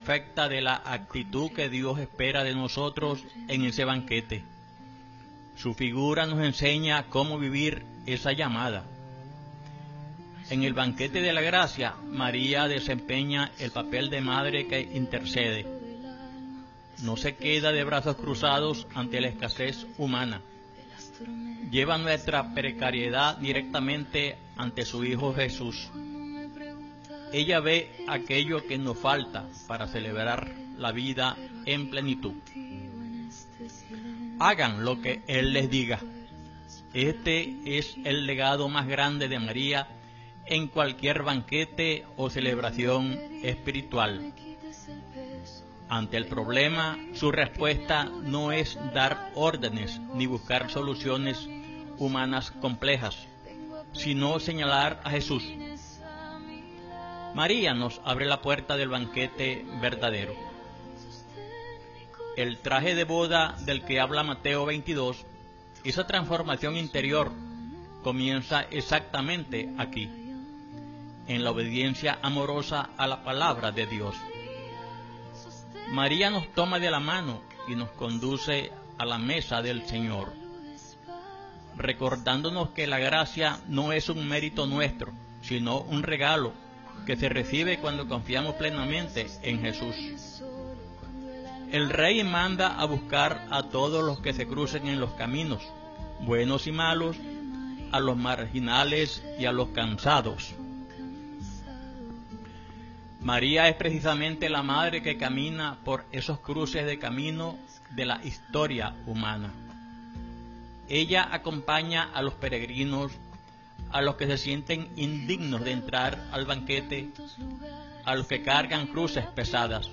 perfecta de la actitud que Dios espera de nosotros en ese banquete. Su figura nos enseña cómo vivir esa llamada. En el banquete de la gracia, María desempeña el papel de madre que intercede. No se queda de brazos cruzados ante la escasez humana. Lleva nuestra precariedad directamente ante su Hijo Jesús. Ella ve aquello que nos falta para celebrar la vida en plenitud. Hagan lo que Él les diga. Este es el legado más grande de María en cualquier banquete o celebración espiritual. Ante el problema, su respuesta no es dar órdenes ni buscar soluciones humanas complejas, sino señalar a Jesús. María nos abre la puerta del banquete verdadero. El traje de boda del que habla Mateo 22, esa transformación interior, comienza exactamente aquí, en la obediencia amorosa a la palabra de Dios. María nos toma de la mano y nos conduce a la mesa del Señor, recordándonos que la gracia no es un mérito nuestro, sino un regalo que se recibe cuando confiamos plenamente en Jesús. El Rey manda a buscar a todos los que se crucen en los caminos, buenos y malos, a los marginales y a los cansados. María es precisamente la madre que camina por esos cruces de camino de la historia humana. Ella acompaña a los peregrinos, a los que se sienten indignos de entrar al banquete, a los que cargan cruces pesadas.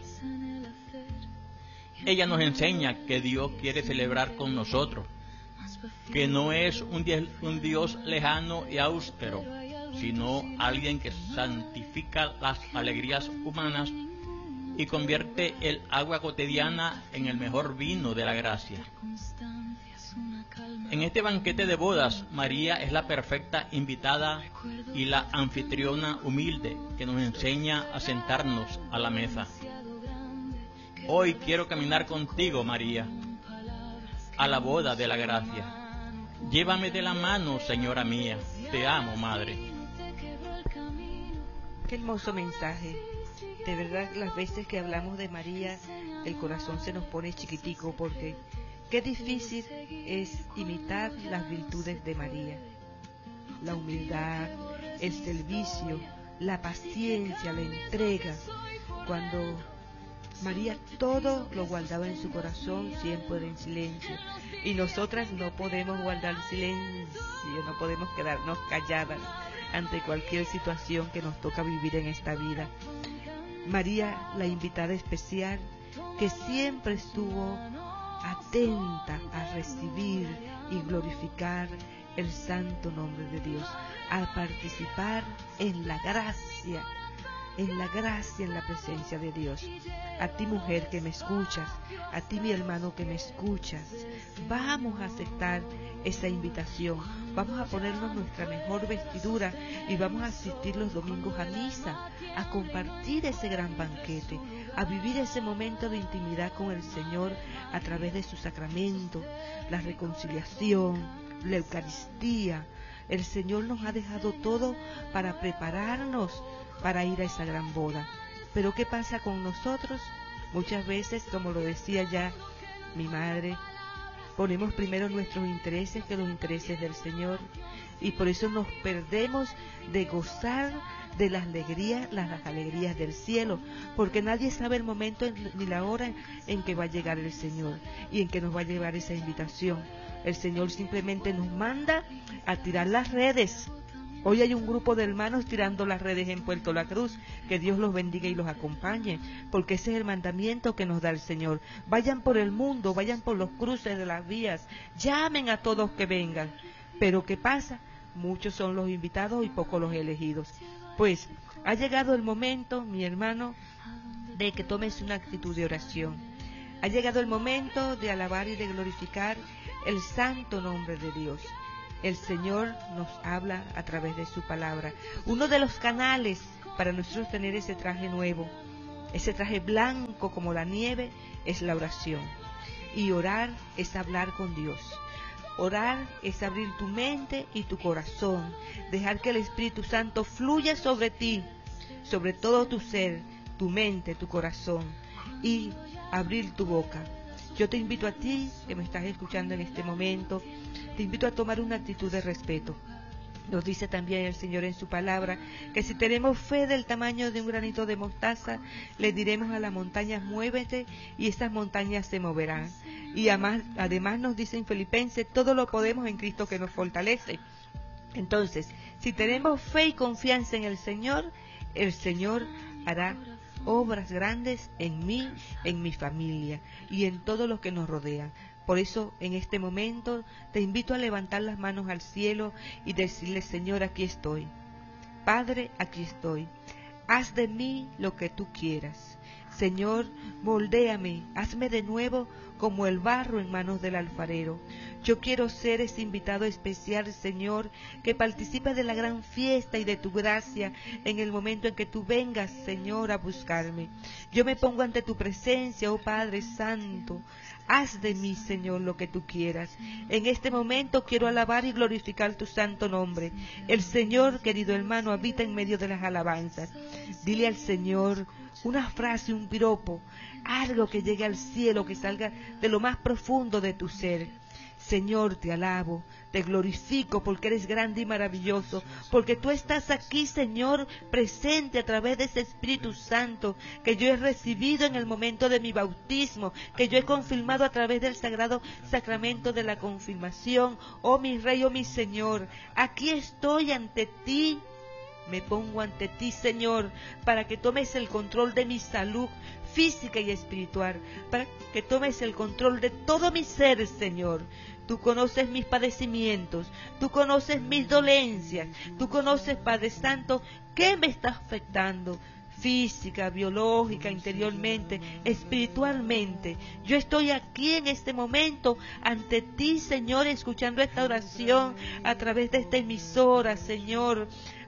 Ella nos enseña que Dios quiere celebrar con nosotros, que no es un Dios lejano y austero, sino alguien que santifica las alegrías humanas y convierte el agua cotidiana en el mejor vino de la gracia. En este banquete de bodas, María es la perfecta invitada y la anfitriona humilde que nos enseña a sentarnos a la mesa. Hoy quiero caminar contigo, María, a la boda de la gracia. Llévame de la mano, señora mía. Te amo, Madre. Qué hermoso mensaje. De verdad, las veces que hablamos de María, el corazón se nos pone chiquitico porque qué difícil es imitar las virtudes de María. La humildad, el servicio, la paciencia, la entrega. Cuando María todo lo guardaba en su corazón, siempre en silencio. Y nosotras no podemos guardar silencio, no podemos quedarnos calladas ante cualquier situación que nos toca vivir en esta vida. María, la invitada especial, que siempre estuvo atenta a recibir y glorificar el santo nombre de Dios, a participar en la gracia, en la presencia de Dios. A ti, mujer que me escuchas, a ti, mi hermano que me escuchas, vamos a aceptar esa invitación, vamos a ponernos nuestra mejor vestidura y vamos a asistir los domingos a misa, a compartir ese gran banquete, a vivir ese momento de intimidad con el Señor a través de su sacramento, la reconciliación, la Eucaristía. El Señor nos ha dejado todo para prepararnos para ir a esa gran boda. Pero ¿qué pasa con nosotros? Muchas veces, como lo decía ya mi madre, ponemos primero nuestros intereses que los intereses del Señor, y por eso nos perdemos de gozar de las alegrías del cielo, porque nadie sabe el momento ni la hora en que va a llegar el Señor y en que nos va a llevar esa invitación. El Señor simplemente nos manda a tirar las redes. Hoy hay un grupo de hermanos tirando las redes en Puerto La Cruz. Que Dios los bendiga y los acompañe, porque ese es el mandamiento que nos da el Señor. Vayan por el mundo, vayan por los cruces de las vías, llamen a todos que vengan. Pero ¿qué pasa? Muchos son los invitados y pocos los elegidos. Pues ha llegado el momento, mi hermano, de que tomes una actitud de oración. Ha llegado el momento de alabar y de glorificar el santo nombre de Dios. El Señor nos habla a través de su palabra. Uno de los canales para nosotros tener ese traje nuevo Ese traje blanco como la nieve es la oración. Y orar es hablar con Dios. Orar es abrir tu mente y tu corazón, dejar que el Espíritu Santo fluya sobre ti, sobre todo tu ser, tu mente, tu corazón, y abrir tu boca. Yo te invito a ti, que me estás escuchando en este momento, te invito a tomar una actitud de respeto. Nos dice también el Señor en su palabra que si tenemos fe del tamaño de un granito de mostaza, le diremos a las montañas, muévete, y esas montañas se moverán. Y además nos dice en Filipenses, todo lo podemos en Cristo que nos fortalece. Entonces, si tenemos fe y confianza en el Señor hará obras grandes en mí, en mi familia y en todos los que nos rodean. Por eso, en este momento, te invito a levantar las manos al cielo y decirle, Señor, aquí estoy. Padre, aquí estoy. Haz de mí lo que tú quieras. Señor, moldéame, hazme de nuevo como el barro en manos del alfarero. Yo quiero ser ese invitado especial, Señor, que participe de la gran fiesta y de tu gracia en el momento en que tú vengas, Señor, a buscarme. Yo me pongo ante tu presencia, oh Padre Santo. Haz de mí, Señor, lo que tú quieras. En este momento quiero alabar y glorificar tu santo nombre. El Señor, querido hermano, habita en medio de las alabanzas. Dile al Señor una frase, un piropo, algo que llegue al cielo, que salga de lo más profundo de tu ser. Señor, te alabo, te glorifico porque eres grande y maravilloso, porque tú estás aquí, Señor, presente a través de ese Espíritu Santo que yo he recibido en el momento de mi bautismo, que yo he confirmado a través del sagrado sacramento de la confirmación. Oh mi Rey, oh mi Señor, aquí estoy ante ti. Me pongo ante ti, Señor, para que tomes el control de mi salud física y espiritual, para que tomes el control de todo mi ser, Señor. Tú conoces mis padecimientos, tú conoces mis dolencias, tú conoces, Padre Santo, qué me está afectando, física, biológica, interiormente, espiritualmente. Yo estoy aquí en este momento ante ti, Señor, escuchando esta oración a través de esta emisora, Señor.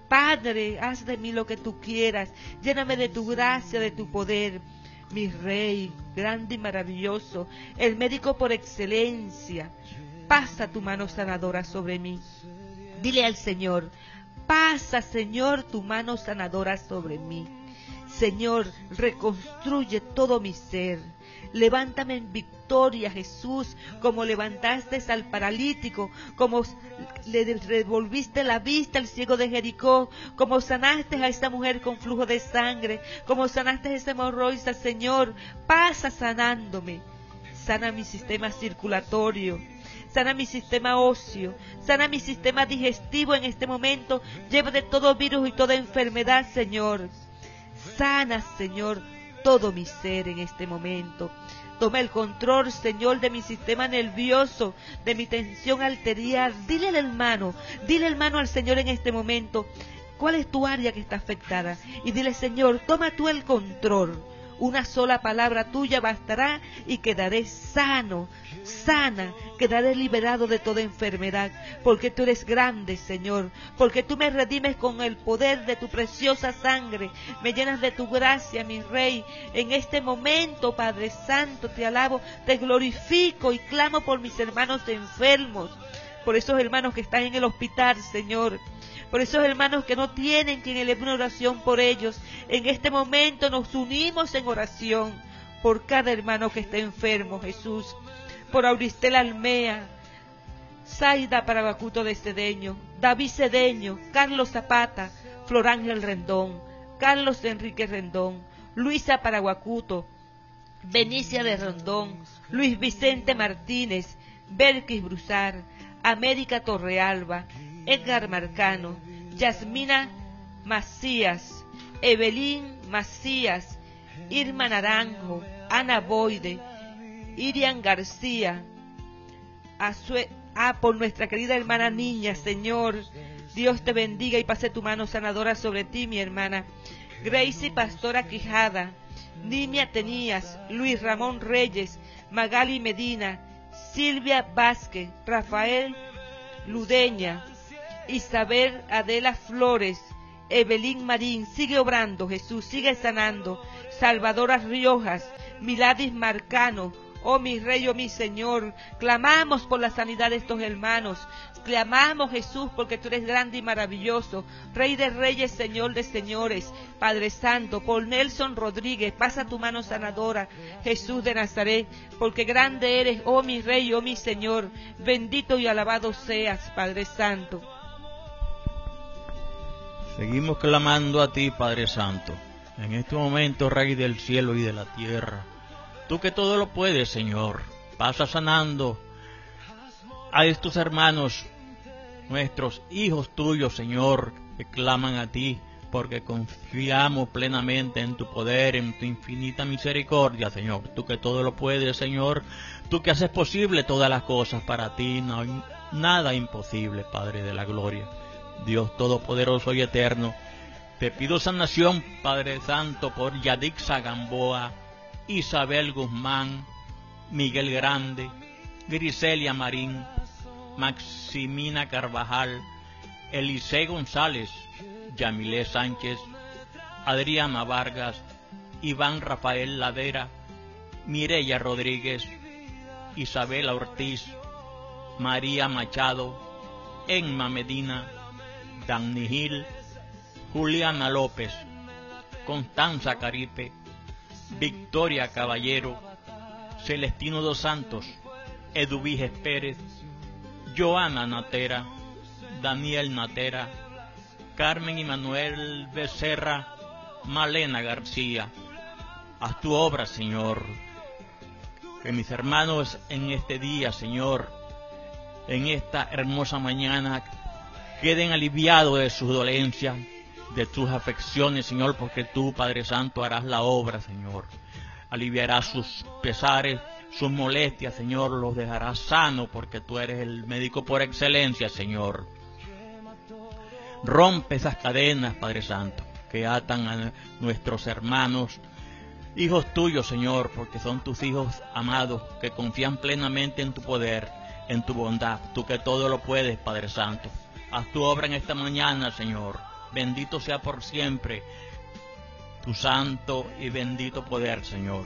Padre, haz de mí lo que tú quieras, lléname de tu gracia, de tu poder. Mi Rey, grande y maravilloso, el médico por excelencia, pasa tu mano sanadora sobre mí. Dile al Señor, pasa, Señor, tu mano sanadora sobre mí. Señor, reconstruye todo mi ser. Levántame en victoria, Jesús, como levantaste al paralítico, como le devolviste la vista al ciego de Jericó, como sanaste a esa mujer con flujo de sangre, como sanaste a esa hemorroide, Señor, pasa sanándome. Sana mi sistema circulatorio, sana mi sistema óseo, sana mi sistema digestivo en este momento, lleva de todo virus y toda enfermedad, Señor. Sana, Señor, todo mi ser en este momento. Toma el control, Señor, de mi sistema nervioso, de mi tensión arterial. Dile al hermano al Señor en este momento, ¿cuál es tu área que está afectada? Y dile, Señor, toma tú el control. Una sola palabra tuya bastará y quedaré sano, sana, quedaré liberado de toda enfermedad, porque tú eres grande, Señor, porque tú me redimes con el poder de tu preciosa sangre, me llenas de tu gracia, mi Rey. En este momento, Padre Santo, te alabo, te glorifico y clamo por mis hermanos enfermos, por esos hermanos que están en el hospital, Señor, por esos hermanos que no tienen quien eleve una oración por ellos. En este momento nos unimos en oración por cada hermano que está enfermo, Jesús. Por Auristel Almea, Zaida Parabacuto de Cedeño, David Cedeño, Carlos Zapata, Flor Ángel Rendón, Carlos Enrique Rendón, Luisa Paraguacuto, Benicia de Rondón, Luis Vicente Martínez, Belkis Brusar, América Torrealba, Edgar Marcano, Yasmina Macías, Evelyn Macías, Irma Naranjo, Ana Boide, Irian García, por nuestra querida hermana Niña, Señor, Dios te bendiga y pase tu mano sanadora sobre ti, mi hermana. Gracie Pastora Quijada, Nimia Tenías, Luis Ramón Reyes, Magali Medina, Silvia Vázquez, Rafael Ludeña, Isabel Adela Flores, Evelyn Marín. Sigue obrando, Jesús, sigue sanando. Salvadora Riojas, Miladis Marcano, oh mi Rey, oh mi Señor, clamamos por la sanidad de estos hermanos, clamamos, Jesús, porque tú eres grande y maravilloso, Rey de Reyes, Señor de Señores, Padre Santo, por Nelson Rodríguez, pasa tu mano sanadora, Jesús de Nazaret, porque grande eres, oh mi Rey, oh mi Señor, bendito y alabado seas, Padre Santo. Seguimos clamando a ti, Padre Santo, en este momento, Rey del cielo y de la tierra. Tú que todo lo puedes, Señor, pasa sanando a estos hermanos, nuestros hijos tuyos, Señor, que claman a ti, porque confiamos plenamente en tu poder, en tu infinita misericordia, Señor. Tú que todo lo puedes, Señor, tú que haces posible todas las cosas, para ti no hay nada imposible, Padre de la gloria. Dios todopoderoso y eterno, te pido sanación, Padre Santo, por Yadixa Gamboa, Isabel Guzmán, Miguel Grande, Griselia Marín, Maximina Carvajal, Eliseo González, Yamilé Sánchez, Adriana Vargas, Iván Rafael Ladera, Mireya Rodríguez, Isabela Ortiz, María Machado, Emma Medina, Danny Gil, Juliana López, Constanza Caripe, Victoria Caballero, Celestino dos Santos, Eduviges Pérez, Joana Natera, Daniel Natera, Carmen y Manuel Becerra, Malena García. Haz tu obra, Señor. Que mis hermanos en este día, Señor, en esta hermosa mañana, queden aliviados de sus dolencias, de sus afecciones, Señor, porque tú, Padre Santo, harás la obra, Señor. Aliviarás sus pesares, sus molestias, Señor, los dejarás sanos, porque tú eres el médico por excelencia, Señor. Rompe esas cadenas, Padre Santo, que atan a nuestros hermanos, hijos tuyos, Señor, porque son tus hijos amados, que confían plenamente en tu poder, en tu bondad. Tú que todo lo puedes, Padre Santo. Haz tu obra en esta mañana, Señor. Bendito sea por siempre tu santo y bendito poder, Señor.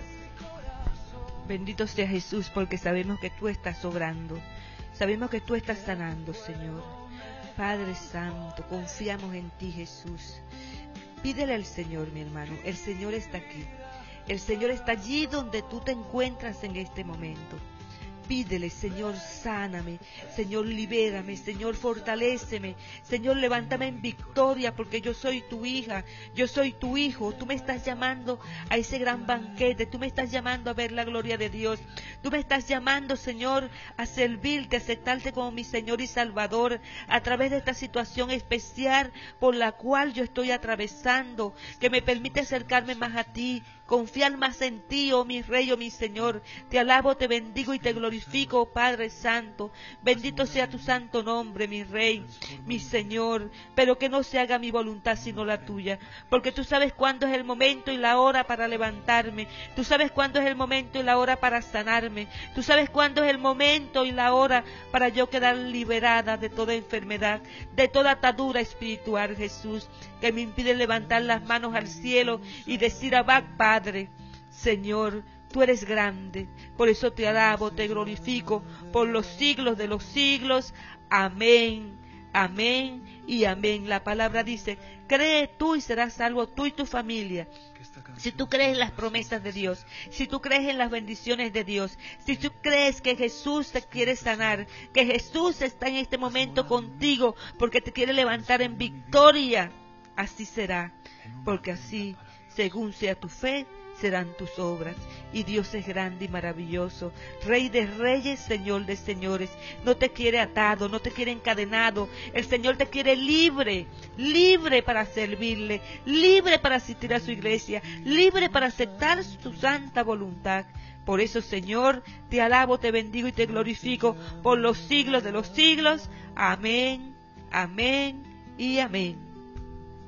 Bendito sea Jesús, porque sabemos que tú estás obrando, sabemos que tú estás sanando, Señor. Padre Santo, confiamos en ti, Jesús. Pídele al Señor, mi hermano, el Señor está aquí. El Señor está allí donde tú te encuentras en este momento. Pídele, Señor, sáname, Señor, libérame, Señor, fortaléceme, Señor, levántame en victoria, porque yo soy tu hija, yo soy tu hijo. Tú me estás llamando a ese gran banquete, tú me estás llamando a ver la gloria de Dios, tú me estás llamando, Señor, a servirte, a aceptarte como mi Señor y Salvador, a través de esta situación especial por la cual yo estoy atravesando, que me permite acercarme más a ti, confiar más en ti, oh mi Rey, oh mi Señor. Te alabo, te bendigo y te glorifico, oh Padre Santo. Bendito sea tu santo nombre, mi Rey, mi Señor. Pero que no se haga mi voluntad sino la tuya, porque tú sabes cuándo es el momento y la hora para levantarme. Tú sabes cuándo es el momento y la hora para sanarme. Tú sabes cuándo es el momento y la hora para yo quedar liberada de toda enfermedad, de toda atadura espiritual, Jesús, que me impide levantar las manos al cielo y decir: Abba, Padre. Señor, tú eres grande, por eso te alabo, te glorifico por los siglos de los siglos. Amén, amén y amén. La palabra dice: cree tú y serás salvo, tú y tu familia. Si tú crees en las promesas de Dios, si tú crees en las bendiciones de Dios, si tú crees que Jesús te quiere sanar, que Jesús está en este momento contigo porque te quiere levantar en victoria, así será, porque así, según sea tu fe, serán tus obras. Y Dios es grande y maravilloso, Rey de reyes, Señor de señores. No te quiere atado, no te quiere encadenado. El Señor te quiere libre, libre para servirle, libre para asistir a su iglesia, libre para aceptar su santa voluntad. Por eso, Señor, te alabo, te bendigo y te glorifico por los siglos de los siglos. Amén, amén y amén.